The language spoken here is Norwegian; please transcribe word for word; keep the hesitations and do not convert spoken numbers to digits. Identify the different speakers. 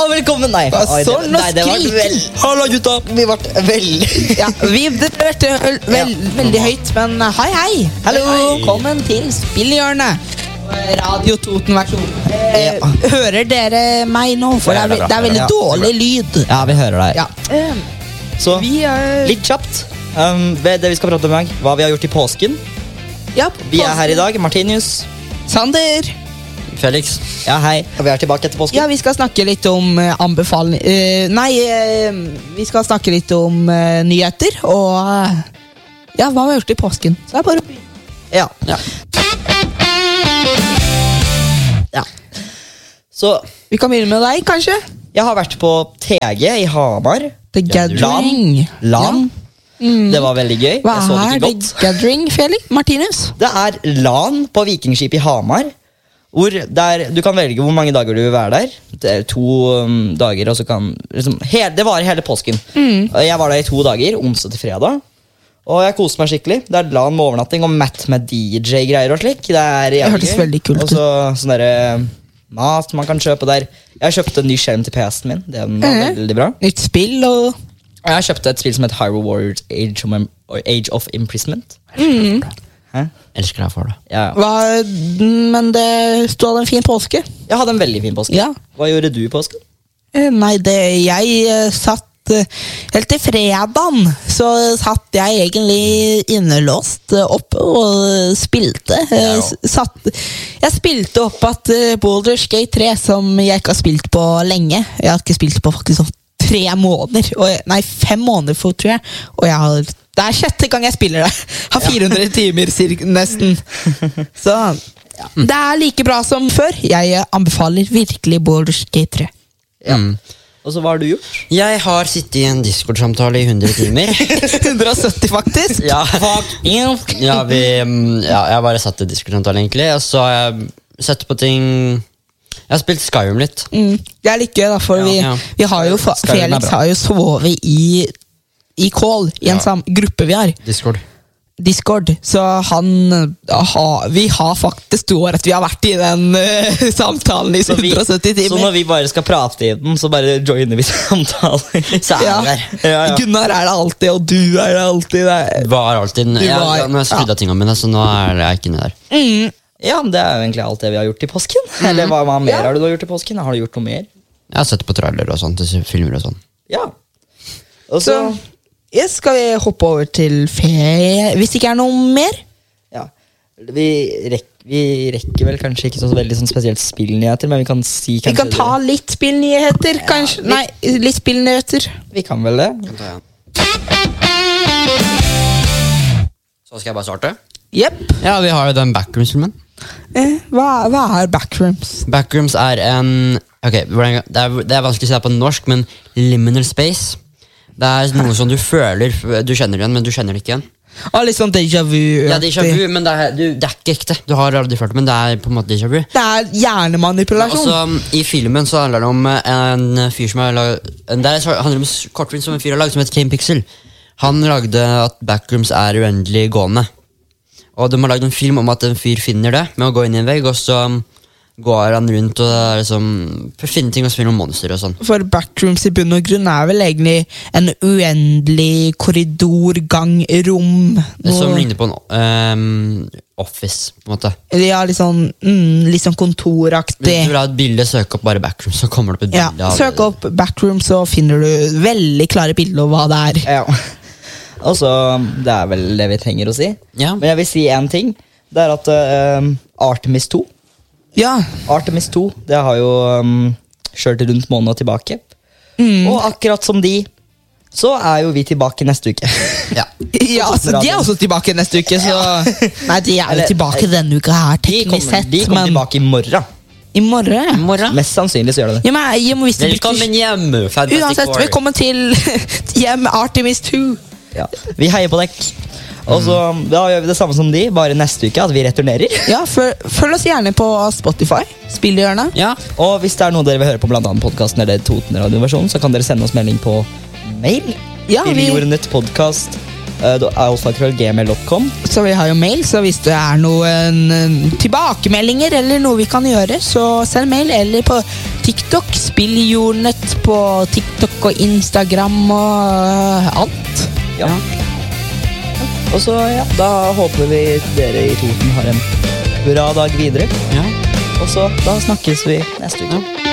Speaker 1: velkommen. Nei,
Speaker 2: Hva,
Speaker 1: oi, det,
Speaker 2: sånn
Speaker 1: nei, det var
Speaker 2: skrik?
Speaker 1: vel...
Speaker 3: Hallo, gutta.
Speaker 1: Vi ble veldig...
Speaker 2: Ja, vi det hørte vel, vel, veldig høyt, men hei, hei.
Speaker 1: Hallo.
Speaker 2: Velkommen til Spillhjørnet. Radio Toten-versjon. Eh,
Speaker 1: Ja.
Speaker 2: Hører dere meg nå? For det er, ve- det er veldig
Speaker 1: Ja.
Speaker 2: dårlig lyd.
Speaker 1: Ja, vi hører deg.
Speaker 2: Ja. Eh,
Speaker 1: Så,
Speaker 2: vi er...
Speaker 1: litt kjapt. Um, ved det vi skal prate om i dag, hva vi har gjort i påsken.
Speaker 2: Ja,
Speaker 1: Vi er her i dag, Martinius.
Speaker 2: Sander.
Speaker 3: Felix.
Speaker 1: Ja, hei. Og vi er tilbake etter påsken.
Speaker 2: Ja, vi skal snakke litt om uh, anbefaling... eh, nei, eh, vi skal snakke litt om eh, nyheter, og... eh, ja, hva har vi gjort i påsken? Så det er bare... å begynne.
Speaker 1: Ja.
Speaker 3: Ja.
Speaker 1: ja. Så,
Speaker 2: Vi kan begynne med deg, kanskje?
Speaker 1: jeg har vært på T G i Hamar.
Speaker 2: The Gathering.
Speaker 1: LAN. Det var veldig gøy.
Speaker 2: Hva
Speaker 1: Jeg så det
Speaker 2: er
Speaker 1: ikke
Speaker 2: The
Speaker 1: godt.
Speaker 2: Gathering, Felix? Martinus?
Speaker 1: Det er LAN på Vikingskip i Hamar. Hvor der, du kan velge hvor mange dager du vil være der. Det er to um, dager, og så kan liksom, hele, det varer hele påsken. Og Jeg var der i to dager, onsdag til fredag. Og jeg koste meg skikkelig. Det er LAN med overnatting og Matt med D J-greier og slik. Det er
Speaker 2: Det
Speaker 1: jævlig
Speaker 2: hørtes
Speaker 1: gøy.
Speaker 2: veldig kult
Speaker 1: Og så sånn derre mat man kan kjøpe der. Jeg kjøpte en ny skjerm til P S-en min. Det var
Speaker 2: Mhm.
Speaker 1: veldig bra.
Speaker 2: Nytt spill og...
Speaker 1: Og jeg kjøpte et spill som heter Hyrule Warriors Age of, Im- Age of Imprisonment. Hæ?
Speaker 3: Elsker deg for det.
Speaker 1: Ja.
Speaker 2: Hva, men det stod en fin påske.
Speaker 1: Jeg hadde en veldig fin påske.
Speaker 2: Ja.
Speaker 1: Hva gjorde du i påsken?
Speaker 2: Eh, Nei, det, jeg eh, satt eh, helt til fredagen, så satt jeg egentlig innelåst eh, oppe og spilte. Eh,
Speaker 1: Ja.
Speaker 2: s- satt, jeg spilte opp at uh, Baldur's Gate tre, som jeg ikke har spilt på lenge. Jeg har ikke spilt på faktisk sånn tre måneder, og, jeg- nei, fem måneder for, tror jeg. Og jeg har, det er sjette gang jeg spiller det. Har fire hundre timer cirka, nesten. Så det er like bra som før. Jeg eh, anbefaler virkelig Baldur's Gate tre.
Speaker 3: Mm.
Speaker 1: Og så hva har du gjort?
Speaker 3: Jeg har sittet i en Discord-samtale i hundre timer.
Speaker 2: hundre og sytti faktisk.
Speaker 3: Ja, ja, vi, mm, ja, jeg har bare satt i Discord-samtale, egentlig. Og så har jeg sett på ting. Jeg har spilt Skyrim litt.
Speaker 2: Mm, det er litt gøy, da, for vi,
Speaker 3: ja.
Speaker 2: vi har jo, fa-
Speaker 1: Skyrim er
Speaker 2: Felix
Speaker 1: bra.
Speaker 2: har jo sovet i, i call, i en
Speaker 3: Ja.
Speaker 2: sam, gruppe vi har,
Speaker 3: Discord.
Speaker 2: Discord, så han aha, vi har faktisk to år at vi har vært i den eh, samtalen i
Speaker 1: Så, vi,
Speaker 2: hundre og sytti
Speaker 1: så
Speaker 2: timer.
Speaker 1: når vi bare skal prate i den, så bare joiner vi samtaler.
Speaker 3: Så er
Speaker 2: Ja.
Speaker 3: jeg der.
Speaker 1: Ja, ja.
Speaker 2: Gunnar er det alltid, og du er det alltid. Det.
Speaker 3: Var alltid
Speaker 2: Du
Speaker 3: ja,
Speaker 2: var-
Speaker 3: ja, Nå har jeg skrudd av tingene mine, så nå er jeg ikke inne der.
Speaker 2: Mm,
Speaker 1: Ja, men Det er jo egentlig alt det vi har gjort i påsken. Eller hva, hva mer
Speaker 2: Ja.
Speaker 1: har du gjort i påsken? Har du gjort noe mer?
Speaker 3: Jeg har sett på trailer og sånt, til filmer og sånn.
Speaker 1: Ja. Og så,
Speaker 2: så ja, skal vi hoppe over til ferie, hvis det ikke er noe mer?
Speaker 1: ja. Vi, rek, vi rekker vel kanskje ikke så veldig sånn spesielt spillnyheter, men vi kan si
Speaker 2: Vi
Speaker 1: kanskje
Speaker 2: kan ta litt spillnyheter, kanskje.
Speaker 1: litt.
Speaker 2: Nei, litt spillnyheter.
Speaker 1: det. Vi kan vel det.
Speaker 3: Så skal jeg bare starte.
Speaker 2: Jepp.
Speaker 3: Ja, vi har jo den Backrooms-filmen.
Speaker 2: Eh, hva, hva er backrooms?
Speaker 3: Backrooms er en Ok, hvordan- det er, det er vanskelig å si det på norsk, men liminal space. Det er noe som du føler du kjenner igjen, men du kjenner det ikke igjen.
Speaker 2: Ah, litt sånn déjà vu.
Speaker 3: Ja, déjà vu, men det er, du, det er ikke ekte. Du har aldri følt det, men det er på en måte déjà vu.
Speaker 2: Det er hjernemanipulasjon.
Speaker 3: Også, I filmen så handler det om en fyr som har laget, Det er- handler om en kortfilm som en fyr har laget som heter Kim Pixel. Han lagde at Backrooms er uendelig gående. Og de har lagd en film om at en fyr finner det med å gå inn i en vegg, og så går han rundt og er liksom, finner ting og spiller noen monster og sånn.
Speaker 2: For backrooms i bunn og grunn er vel egentlig en uendelig korridor, gang, rom.
Speaker 3: Som
Speaker 2: noe-
Speaker 3: ligner på en ehm, office, på en måte.
Speaker 2: Ja, litt sånn, mm, litt sånn
Speaker 3: Hvis
Speaker 2: kontoraktig.
Speaker 3: du vil ha et bilde, søk opp bare Backrooms, så kommer det opp et
Speaker 2: Ja,
Speaker 3: bilde av
Speaker 2: søk opp backrooms, så finner du veldig klare bilder av hva det er.
Speaker 1: Ja. Og så, det er vel det vi trenger å si.
Speaker 3: Ja.
Speaker 1: Men jeg vil si en ting. Det er at uh, Artemis to
Speaker 2: Ja,
Speaker 1: Artemis to, det har jo um, kjørt rundt måneden og tilbake.
Speaker 2: Mm.
Speaker 1: Og akkurat som de, så er jo vi tilbake neste uke.
Speaker 3: Ja.
Speaker 2: ja altså, de er også tilbake neste uke, så Nei, de er jo
Speaker 1: Eller-
Speaker 2: tilbake denne uka her,
Speaker 1: De
Speaker 2: teknisk
Speaker 1: kommer,
Speaker 2: sett,
Speaker 1: de kommer
Speaker 2: men
Speaker 1: tilbake i morgen.
Speaker 2: i morgen.
Speaker 3: Morgen.
Speaker 1: Mest sannsynlig så gjør det det.
Speaker 2: Ja, men, jeg må hvis det
Speaker 3: Velkommen hjem, Fantastic
Speaker 2: Uansett,
Speaker 3: Four.
Speaker 2: velkommen til hjem Artemis to.
Speaker 1: Ja. Vi heier på dekk. Og så da gjør vi det samme som de, bare neste uke, at vi returnerer.
Speaker 2: Ja, følg, følg oss gjerne på Spotify. Spillhjørnet.
Speaker 3: Ja.
Speaker 1: Og hvis det er noe dere vil høre på, blant annet podcasten eller Toten-radioversjonen, så kan dere sende oss melding på mail.
Speaker 2: Ja,
Speaker 1: til
Speaker 2: vi-
Speaker 1: jordnettpodcast alfakrøll gmail dot com.
Speaker 2: Så vi har jo mail, så hvis det er noen eh, tilbakemeldinger eller noe vi kan gjøre, så send mail eller på TikTok. Spill Jordnett på TikTok og Instagram og alt.
Speaker 1: Ja. Og så, ja, da håper vi dere i Toten har en bra dag videre.
Speaker 3: Ja.
Speaker 1: Og så, da snakkes vi neste uke.
Speaker 3: Ja.